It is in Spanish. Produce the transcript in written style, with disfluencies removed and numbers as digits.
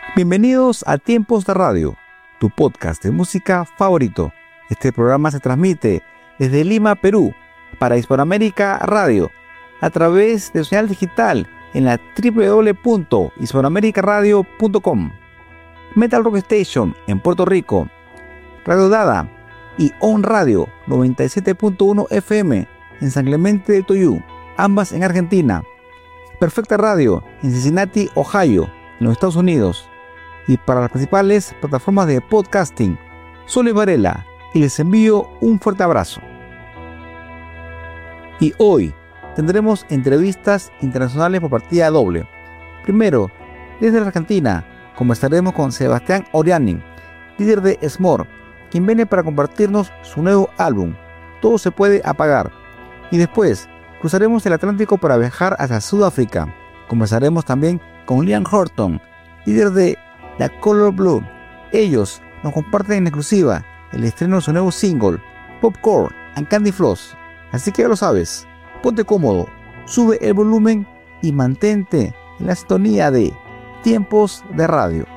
Bienvenidos a Tiempos de Radio, tu podcast de música favorito. Este programa se transmite desde Lima, Perú, para Hispanoamérica Radio, a través de señal digital en la www.hispanoamericaradio.com, Metal Rock Station en Puerto Rico, Radio Dada y On Radio 97.1 FM en San Clemente del Toyú, ambas en Argentina, Perfecta Radio en Cincinnati, Ohio, en los Estados Unidos, y para las principales plataformas de podcasting. Soy Luis Varela y les envío un fuerte abrazo. Y hoy tendremos entrevistas internacionales por partida doble. Primero, desde la Argentina, conversaremos con Sebastián Oriani, líder de Smor, quien viene para compartirnos su nuevo álbum, Todo se puede apagar. Y después, cruzaremos el Atlántico para viajar hacia Sudáfrica. Conversaremos también con Liam Horton, líder de The Color Blue. Ellos nos comparten en exclusiva el estreno de su nuevo single, Popcorn and Candy Floss. Así que ya lo sabes, ponte cómodo, sube el volumen y mantente en la sintonía de Tiempos de Radio.